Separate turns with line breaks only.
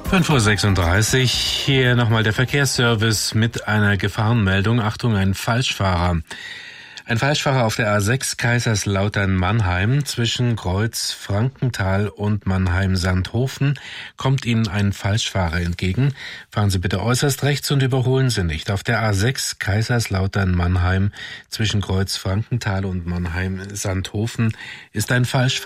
5:36 Uhr. Hier nochmal der Verkehrsservice mit einer Gefahrenmeldung. Achtung, ein Falschfahrer. Ein Falschfahrer auf der A6 Kaiserslautern-Mannheim zwischen Kreuz Frankenthal und Mannheim-Sandhofen kommt Ihnen ein Falschfahrer entgegen. Fahren Sie bitte äußerst rechts und überholen Sie nicht. Auf der A6 Kaiserslautern-Mannheim zwischen Kreuz Frankenthal und Mannheim-Sandhofen ist ein Falschfahrer